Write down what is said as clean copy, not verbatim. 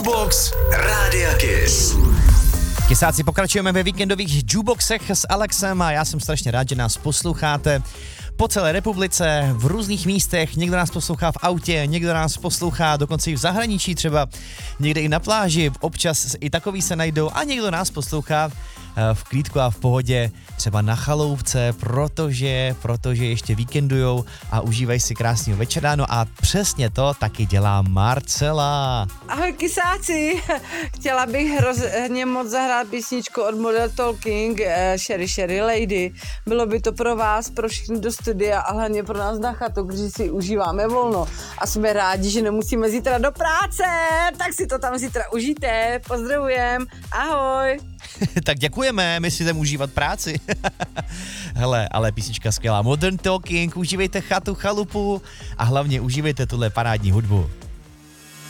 Jukebox Rádia Kiss. Kysáci, pokračujeme ve víkendových jukeboxech s Alexem a já jsem strašně rád, že nás posloucháte po celé republice, v různých místech. Někdo nás poslouchá v autě, někdo nás poslouchá dokonce i v zahraničí, třeba někde i na pláži, občas i takový se najdou a někdo nás poslouchá v klídku a v pohodě, třeba na chaloupce, protože ještě víkendujou a užívají si krásného večera. No a přesně to taky dělá Marcela. Ahoj kysáci, chtěla bych hrozně moc zahrát písničku od Model Talking, Sherry Sherry Lady. Bylo by to pro vás, pro všechny do studia a hlavně pro nás na chatu, kteří si užíváme volno. A jsme rádi, že nemusíme zítra do práce, tak si to tam zítra užijte. Pozdravujem, ahoj. Tak děkujeme, my si jdeme užívat práci. Hele, ale písnička skvělá. Modern Talking, užívejte chatu, chalupu a hlavně užívejte tuhle parádní hudbu.